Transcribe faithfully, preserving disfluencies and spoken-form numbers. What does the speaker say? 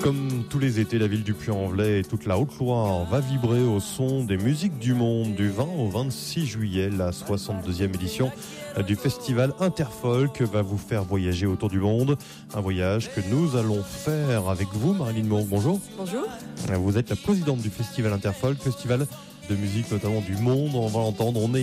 Comme tous les étés, la ville du Puy-en-Velay et toute la Haute-Loire va vibrer au son des musiques du monde du vingt au vingt-six juillet. La soixante-deuxième édition du festival Interfolk va vous faire voyager autour du monde. Un voyage que nous allons faire avec vous, Marilyn Mourgue. Bonjour. Bonjour. Vous êtes la présidente du festival Interfolk, festival de musique notamment du monde. On va l'entendre. On est